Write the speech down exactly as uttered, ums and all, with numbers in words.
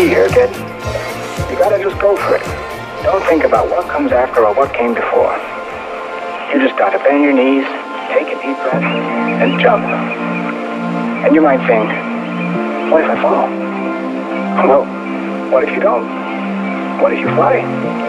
key here, kid. You gotta just go for it. Don't think about what comes after or what came before. You just gotta bend your knees, take a deep breath, and jump. And you might think, what if I fall? Well, what if you don't? What if you fly?